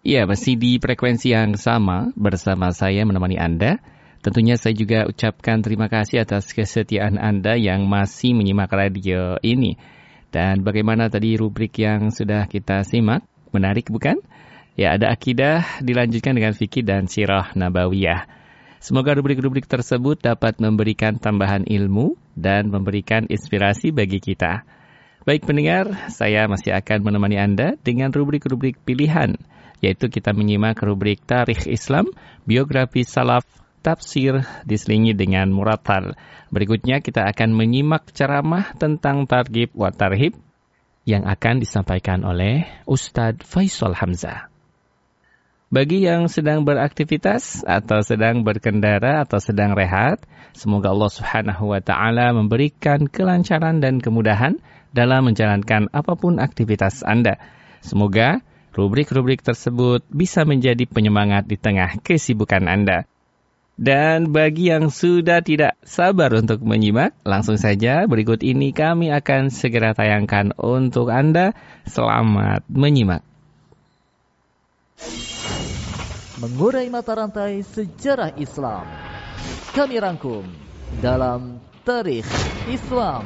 Ya, masih di frekuensi yang sama bersama saya menemani Anda. Tentunya saya juga ucapkan terima kasih atas kesetiaan Anda yang masih menyimak radio ini. Dan bagaimana tadi rubrik yang sudah kita simak? Menarik bukan? Ya, ada akidah dilanjutkan dengan fikih dan sirah nabawiyah. Semoga rubrik-rubrik tersebut dapat memberikan tambahan ilmu dan memberikan inspirasi bagi kita. Baik pendengar, saya masih akan menemani Anda dengan rubrik-rubrik pilihan, yaitu kita menyimak rubrik Tarikh Islam, biografi salaf, tafsir, diselingi dengan muratal. Berikutnya kita akan menyimak ceramah tentang targhib wa tarhib yang akan disampaikan oleh Ustadz Faisal Hamzah. Bagi yang sedang beraktivitas atau sedang berkendara atau sedang rehat, semoga Allah Subhanahu wa taala memberikan kelancaran dan kemudahan dalam menjalankan apapun aktivitas Anda. Semoga rubrik-rubrik tersebut bisa menjadi penyemangat di tengah kesibukan Anda. Dan bagi yang sudah tidak sabar untuk menyimak, langsung saja berikut ini kami akan segera tayangkan untuk Anda. Selamat menyimak. Mengurai mata rantai sejarah Islam, kami rangkum dalam Tarikh Islam.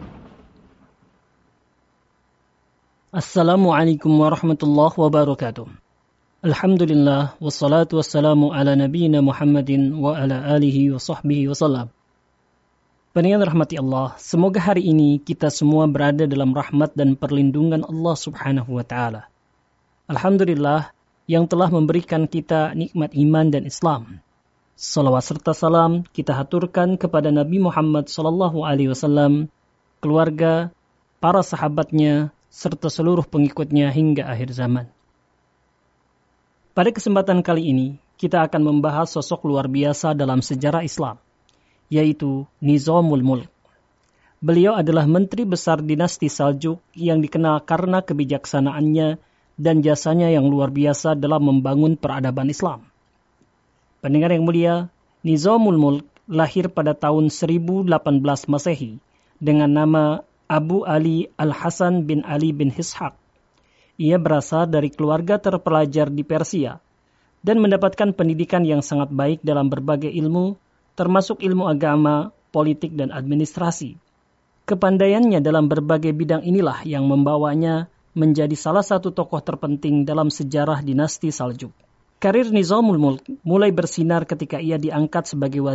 Assalamualaikum warahmatullahi wabarakatuh. Alhamdulillah, wassalatu wassalamu ala nabiyina Muhammadin wa ala alihi wa sahbihi wasallam. Pendengar rahmati Allah, semoga hari ini kita semua berada dalam rahmat dan perlindungan Allah subhanahu wa ta'ala. Alhamdulillah, yang telah memberikan kita nikmat iman dan Islam. Salawat serta salam kita haturkan kepada Nabi Muhammad SAW, keluarga, para sahabatnya, serta seluruh pengikutnya hingga akhir zaman. Pada kesempatan kali ini, kita akan membahas sosok luar biasa dalam sejarah Islam, yaitu Nizamul Mulk. Beliau adalah menteri besar dinasti Saljuk yang dikenal karena kebijaksanaannya dan jasanya yang luar biasa dalam membangun peradaban Islam. Pendengar yang mulia, Nizamul Mulk lahir pada tahun 1018 Masehi dengan nama Abu Ali Al-Hasan bin Ali bin Ishaq. Ia berasal dari keluarga terpelajar di Persia dan mendapatkan pendidikan yang sangat baik dalam berbagai ilmu, termasuk ilmu agama, politik, dan administrasi. Kepandaiannya dalam berbagai bidang inilah yang membawanya menjadi salah satu tokoh terpenting dalam sejarah dinasti Saljuk. Karir Nizamul Mulk mulai bersinar ketika ia diangkat sebagai